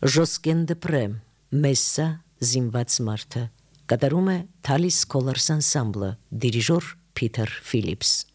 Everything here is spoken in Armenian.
Ժոսկեն դպրե, Մեսսա զինված մարդը, կատարում է Թալիս Scholars Ensemble, դիրիժոր Փիթեր Ֆիլիպս։